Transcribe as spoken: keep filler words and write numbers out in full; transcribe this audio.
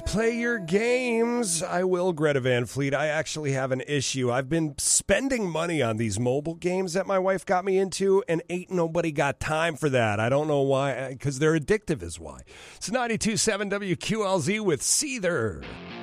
Play your games. I will, Greta Van Fleet. I actually have an issue. I've been spending money on these mobile games that my wife got me into, and ain't nobody got time for that. I don't know why, because they're addictive is why. It's ninety-two point seven W Q L Z with Seether.